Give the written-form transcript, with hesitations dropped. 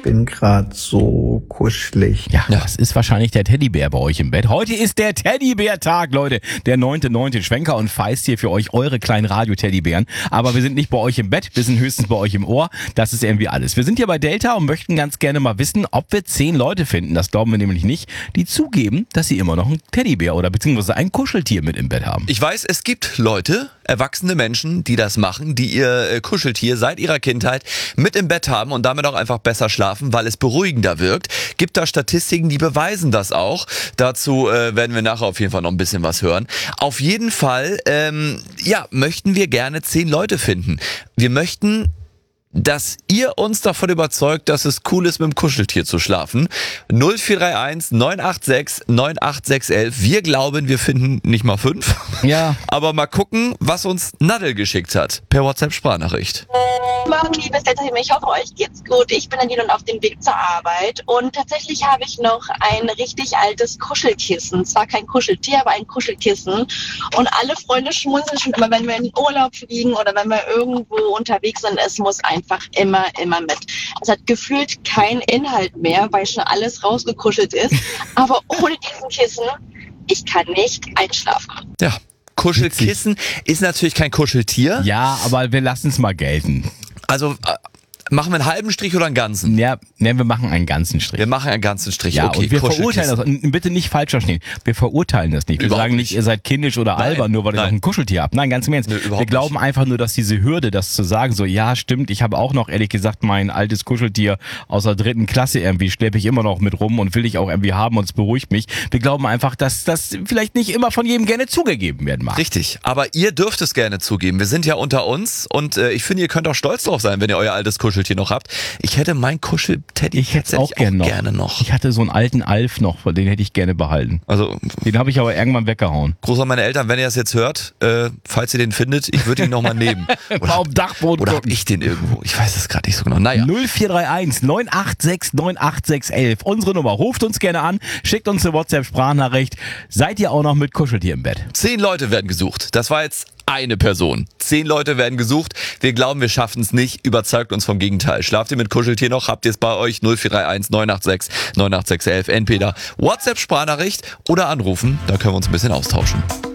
bin gerade so kuschelig. Ja, das ist wahrscheinlich der Teddybär bei euch im Bett. Heute ist der Teddybär-Tag, Leute. Der 9.9. Schwenker und Feist hier für euch, eure kleinen Radio-Teddybären. Aber wir sind nicht bei euch im Bett, wir sind höchstens bei euch im Ohr. Das ist irgendwie alles. Wir sind hier bei Delta und möchten ganz gerne mal wissen, ob wir 10 Leute finden, das glauben wir nämlich nicht, die zugeben, dass sie immer noch einen Teddybär oder beziehungsweise ein Kuscheltier mit im Bett haben. Ich weiß, es gibt Leute, erwachsene Menschen, die das machen, die ihr Kuscheltier seit ihrer Kindheit mit im Bett haben und damit auch einfach besser schlafen, weil es beruhigender wirkt. Gibt da Statistiken, die beweisen das auch. Dazu werden wir nachher auf jeden Fall noch ein bisschen was hören. Auf jeden Fall, möchten wir gerne 10 Leute finden. Wir möchten, dass ihr uns davon überzeugt, dass es cool ist, mit dem Kuscheltier zu schlafen. 0431 986 98611. Wir glauben, wir finden nicht mal 5. Ja. Aber mal gucken, was uns Nadel geschickt hat. Per WhatsApp-Sprachnachricht. Morgen, liebes Delta-Team, ich hoffe, euch geht's gut. Ich bin Nadine und auf dem Weg zur Arbeit. Und tatsächlich habe ich noch ein richtig altes Kuschelkissen. Zwar kein Kuscheltier, aber ein Kuschelkissen. Und alle Freunde schmunzeln schon immer, wenn wir in den Urlaub fliegen oder wenn wir irgendwo unterwegs sind. Es muss einfach immer mit. Es hat gefühlt keinen Inhalt mehr, weil schon alles rausgekuschelt ist. Aber ohne diesen Kissen, ich kann nicht einschlafen. Ja, Kuschelkissen ist natürlich kein Kuscheltier. Ja, aber wir lassen es mal gelten. Also machen wir einen halben Strich oder einen ganzen? Ja, wir machen einen ganzen Strich. Wir machen einen ganzen Strich, Ja, okay. und wir verurteilen das. Und bitte nicht falsch verstehen. Wir verurteilen das nicht. Wir Überhaupt sagen nicht, ihr seid kindisch oder albern, nur weil ihr noch ein Kuscheltier habt. Nein, ganz im Ernst. Wir glauben einfach nur, dass diese Hürde, das zu sagen, so, ja, stimmt, ich habe auch noch, ehrlich gesagt, mein altes Kuscheltier aus der 3. Klasse irgendwie, schleppe ich immer noch mit rum und will ich auch irgendwie haben und es beruhigt mich. Wir glauben einfach, dass das vielleicht nicht immer von jedem gerne zugegeben werden mag. Richtig, aber ihr dürft es gerne zugeben. Wir sind ja unter uns und ich finde, ihr könnt auch stolz drauf sein, wenn ihr euer altes Kuscheltier noch habt. Ich hätte mein Kuschelteddy Ich hätte es auch gerne noch. Ich hatte so einen alten Alf noch, den hätte ich gerne behalten. Also, den habe ich aber irgendwann weggehauen. Gruß an meine Eltern, wenn ihr das jetzt hört, falls ihr den findet, ich würde ihn nochmal nehmen. Oder auf Dachboden oder hab ich den irgendwo? Ich weiß es gerade nicht so genau. Naja. 0431 986 98611. Unsere Nummer. Ruft uns gerne an, schickt uns eine WhatsApp-Sprachnachricht. Seid ihr auch noch mit Kuscheltier im Bett? 10 Leute werden gesucht. Das war jetzt eine Person. 10 Leute werden gesucht. Wir glauben, wir schaffen es nicht. Überzeugt uns vom Gegenteil. Schlaft ihr mit Kuscheltier noch? Habt ihr es bei euch? 0431 986 98611. Entweder WhatsApp-Sprachnachricht oder anrufen. Da können wir uns ein bisschen austauschen.